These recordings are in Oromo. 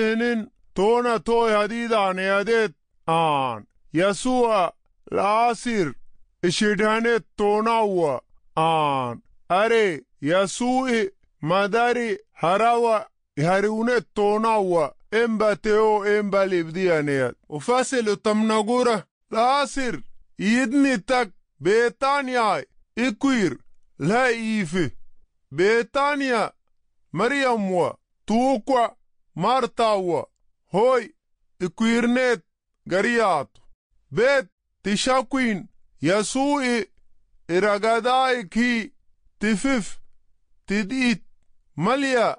inin toona toy hadiidaan yadet aan Yasu'a laasir ishidhanet toonawwa aan are Yasu'i madari harawa hariunet toonawwa embateo embalibdiyaneyat ufasilu tamnagura laasir idni tak Betanyay ikwir la ifi Betanya Maryamwa tuukwa Martawa hoy ikwirnet gariyatu bet tishakwin Yasu'i iragadai ki tifif tidit malya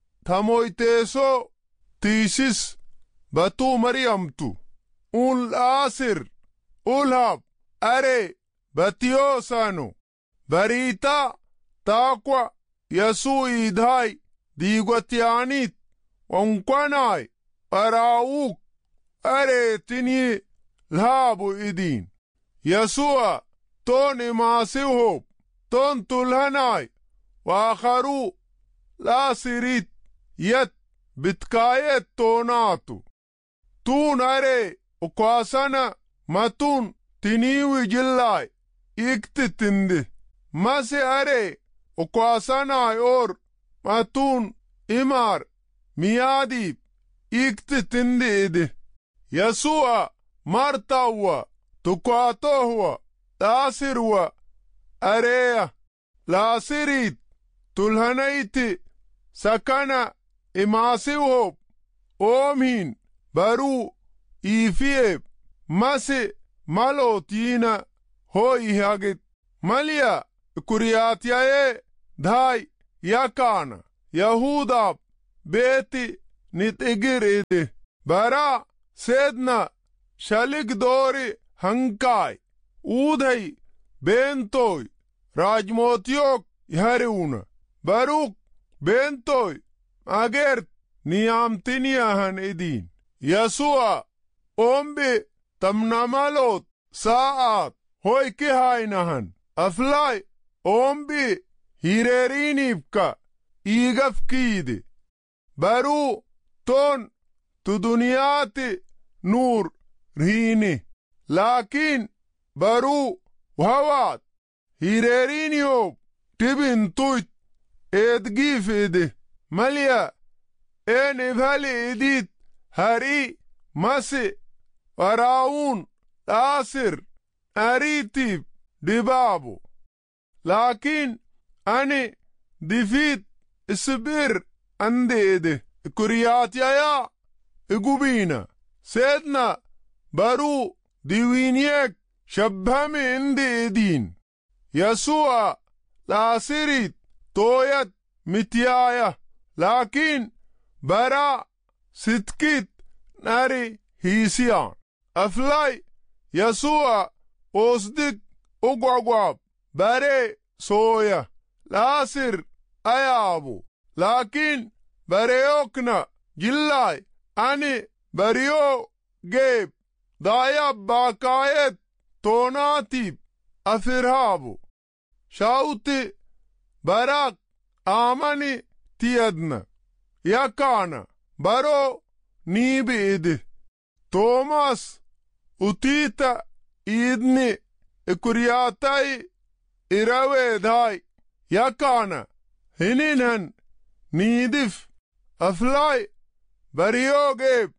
tamoiteso tisis batu Maryamtu un laasir ulhab are batiyosanu barita takwa Yasu'i dhai digwatianit onkwanai arauk are tini lhabu idin Yasu'a ton imasihob ton tulhanai wakharu lasirit yet bitkayet tonatu tun are ukwasana matun tiniwi jillai iktitindi mase are ukwasanai or matun imar miyadib iktitindi idi Yasu'a Martawa tukwatohwa lasirwa areya lasirit tulhanaiti sakana imasihob omhin baru ifieb mase malotina hoy hagit malya kuriyatyaye dhai yakana Yahudab beti nitigir idi bara sedna shalik dori hankai udhai bentoy rajmotiok yariuna baruk bentoy agert niyamtiniyahan idin Yasu'a ombi tamnamalot saat hoy kihainahan aflay ombi hireerinipka igafkidi baru ton tu duniyati nur rhini lakin baru wawat hireeriniob tibin tuyt edgifidi malya enivhali idit hari masi waraun asir aritib dibabu lakin ani difit isbir andede kuriyatya igubina sedna baru diwiniek shabhame indedin Yasu'a lasirit toyat mityaya lakin bara sitkit nari hisiyan aflay Yasu'a osdik ugwagwab bare soya lasir ayabu lakin bareokna jillay ani bariyo geb dayab bakayet tonatib afirhabu shauti barak amani tiyadna yakana baro nibid Thomas utita idni ikuriyatai irawe dhai yakana hininhan nidif aflay bariyogeb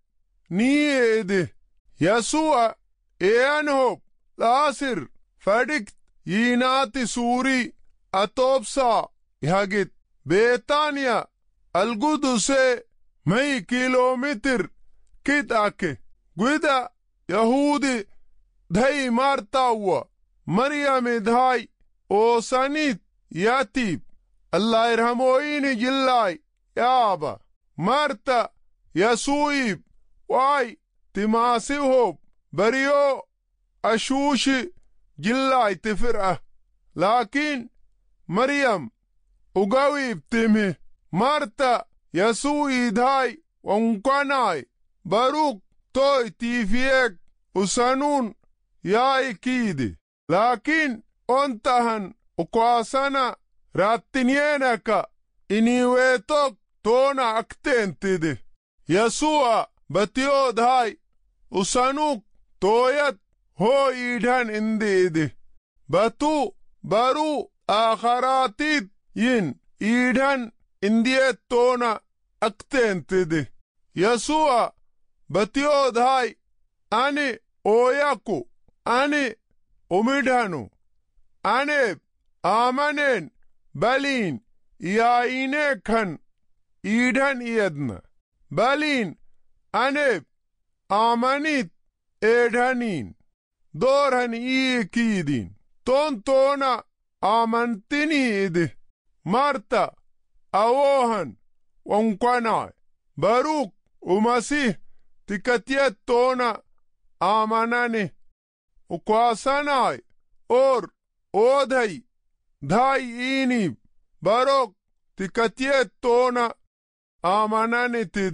niyedi Yasu'a eanhob lasir fadikt yinati suri atopsa yagit Betanya alguduse may kilometer kitake gwida Yahudi dhai Martawa Maryam dhai osanit yatib Allah irhamoini jillai yaba Marta Yasu'ib wai timasihob bariyo ashushi jillai tifir'a lakin Maryam ugawib timi Marta Yasu'i dhai wankwanai baruk toy tifiek usanun yai kidi lakin ontahan ukwasana rattinyenaka iniwetok tona aktentidi Yesua batiyodhay usanuk toyat ho idhan indidi batu baru akharatit yin idhan indiyet tona aktentidi Yesua batiyodhay ani oyaku ani umidhanu aneb amanen balin yaine kan idhan iyadna balin aneb amanit edhanin dorhan ikidin tona amantinid Marta awohan wankwanay baruk umasih tikatiyet tona amanani ukwasanay or odhay dhay inib barok tikatiyet tona amananitid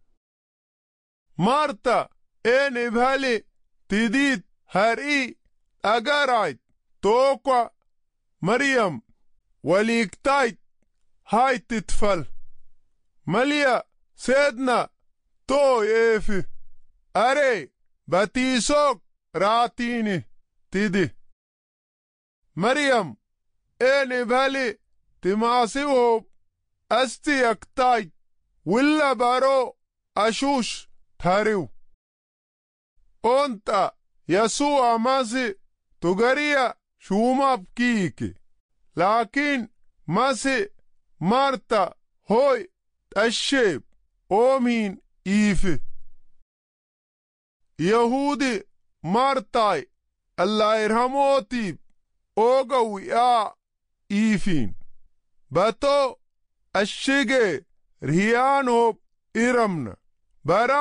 Marta enibhali tidit hari agarayt tokwa Maryam waliktayt haytitfal Malia sedna toy efi are batisok ratini tidi Maryam enibhali timasiwob asti yaktayt willa baro ashush thariw onta Yesua masi tugaria shumab kiki lakin masi Marta hoy tashib omin ifi Yahudi Martay Allah irhamotib ogaw ya ifin bato ashige riyanob iramna bara